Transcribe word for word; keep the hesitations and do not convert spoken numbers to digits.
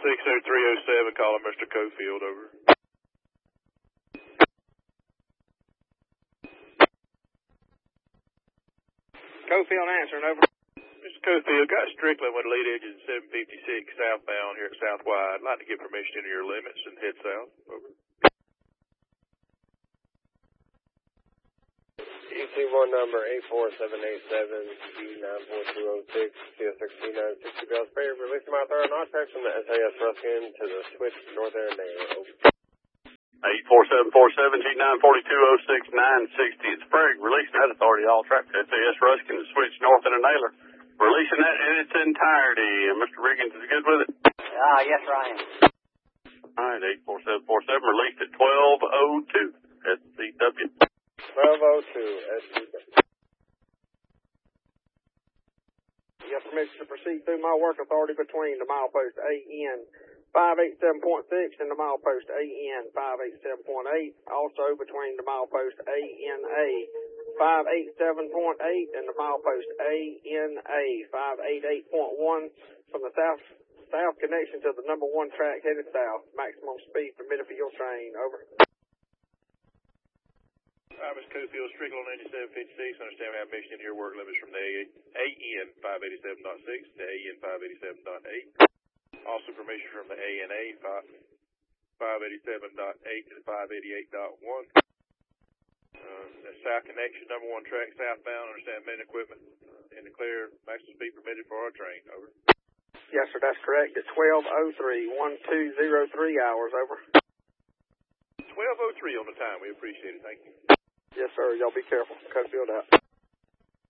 six oh three oh seven, calling Mister Cofield, over. Cofield answering, over. Mister Cofield, got Strickland with lead engine seven fifty-six southbound here at Southwide. I'd like to get permission into your limits and head south, over. U T one number eight four seven eight seven, D nine four two oh six, C S X T nine sixty Bells Ferry, releasing my third notch from the S A S Ruskin to the switch north end there. eight four seven four seven, G nine four two oh six, nine sixty, it's Sprague, releasing that authority, all traffic, S A S Ruskin to switch north end of Naylor. Releasing that in its entirety. And Mister Riggins is good with it? Ah, uh, yes, Ryan. All right, eight four seven four seven, released at twelve oh two, S C W. twelve oh two, S C W. You have permission to proceed through my work authority between the milepost A N five eighty-seven point six and the milepost A N five eighty-seven point eight. Also between the milepost A N A five eighty-seven point eight and the milepost A N A five eighty-eight point one from the south south connection to the number one track headed south. Maximum speed permitted for your train, over. All right, Mister Cofield, Strickland on eighty-seven fifty-six. Understand we have permission into your work limits from the A N five eighty-seven point six to A N five eighty-seven point eight. Also permission from the A N A five eighty-seven point eight to five eighty-eight point one. Uh, the south connection, number one track southbound. Understand main equipment in the clear. Maximum speed permitted for our train, over. Yes, sir, that's correct. At twelve oh three, one two oh three hours, over. twelve oh three on the time. We appreciate it. Thank you. Yes, sir. Y'all be careful. Cofield out.